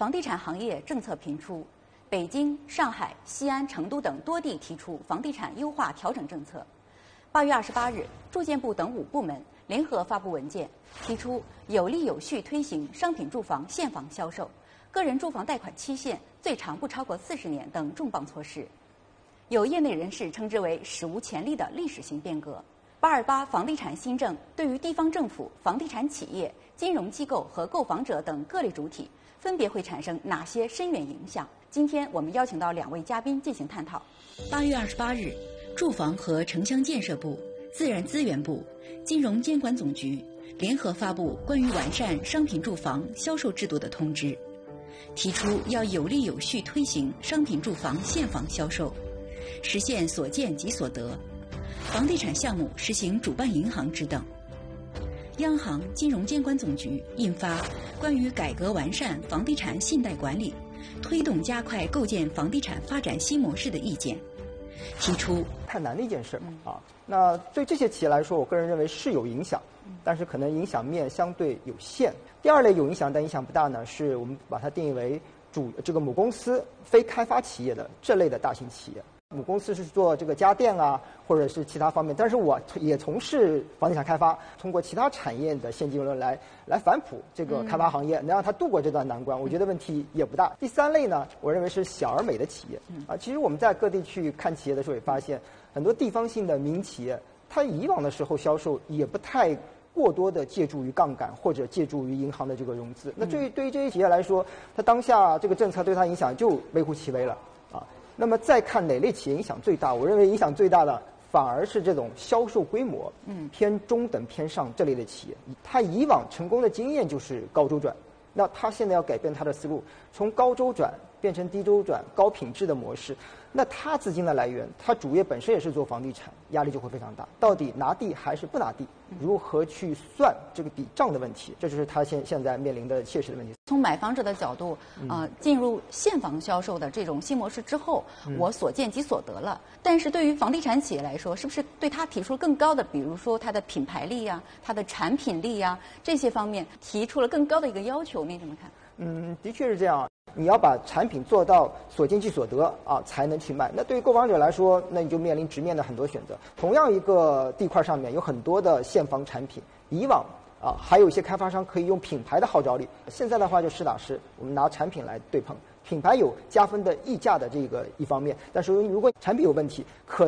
房地产行业政策频出，北京、上海、西安、成都等多地提出房地产优化调整政策。8月28日，住建部等5部门联合发布文件，提出有力有序推行商品住房现房销售、个人住房贷款期限最长不超过40年等重磅措施。有业内人士称之为史无前例的历史性变革。828房地产新政对于地方政府、房地产企业、金融机构和购房者等各类主体，分别会产生哪些深远影响？今天我们邀请到2位嘉宾进行探讨。8月28日，住房和城乡建设部、自然资源部、金融监管总局联合发布关于完善商品住房销售制度的通知，提出要有力有序推行商品住房现房销售，实现所见即所得，房地产项目实行主办银行制等。央行金融监管总局印发关于改革完善房地产信贷管理、推动加快构建房地产发展新模式的意见，提出太难的一件事啊。那对这些企业来说，我个人认为是有影响，但是可能影响面相对有限。第二类有影响但影响不大呢，是我们把它定义为这个母公司非开发企业的这类的大型企业。母公司是做这个家电啊，或者是其他方面，但是我也从事房地产开发，通过其他产业的现金流来反哺这个开发行业，能让它度过这段难关，我觉得问题也不大。第三类呢，我认为是小而美的企业啊。其实我们在各地去看企业的时候，也发现很多地方性的民营企业，它以往的时候销售也不太过多的借助于杠杆或者借助于银行的这个融资。那对于这些企业来说，它当下这个政策对它影响就微乎其微了啊。那么再看哪类企业影响最大，我认为影响最大的反而是这种销售规模偏中等偏上这类的企业。它以往成功的经验就是高周转，那它现在要改变它的思路，从高周转变成低周转、高品质的模式。那它资金的来源，它主业本身也是做房地产，压力就会非常大。到底拿地还是不拿地？如何去算这个笔账的问题？这就是它现在面临的切实的问题。 从买房者的角度，进入现房销售的这种新模式之后，我所见即所得了。但是对于房地产企业来说，是不是对它提出更高的，比如说它的品牌力呀、它的产品力呀这些方面提出了更高的一个要求？您怎么看？ 的确是这样。你要把产品做到所见即所得啊，才能去卖。那对于购房者来说，那你就面临直面的很多选择。同样一个地块上面有很多的现房产品，以往还有一些开发商可以用品牌的号召力，现在的话就实打实，我们拿产品来对碰。品牌有加分的溢价的这个一方面，但是如果产品有问题，可